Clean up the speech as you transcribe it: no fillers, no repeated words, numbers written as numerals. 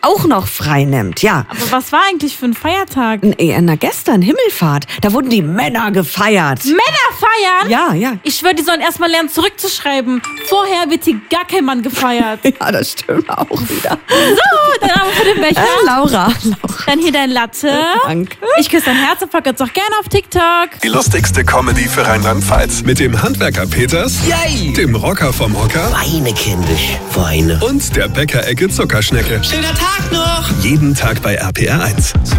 auch noch frei nimmt, ja. Aber was war eigentlich für ein Feiertag? Na, gestern, Himmelfahrt. Da wurden die Männer gefeiert. Männer feiern? Ja. Ich schwöre, die sollen erstmal lernen zurückzuschreiben. Vorher wird hier gar kein Mann gefeiert. Ja, das stimmt auch wieder. So, dein Name für den Becher. Laura. Dann hier dein Latte. Danke. Ich küsse dein Herz und pack uns auch gerne auf TikTok. Die lustigste Comedy für Rheinland-Pfalz. Mit dem Handwerker Peters, Yay! dem Rocker vom Hocker Weine, kindisch, Weine. und der Bäckerecke Zuckerschnecke. Schöner Tag noch! Jeden Tag bei RPR 1.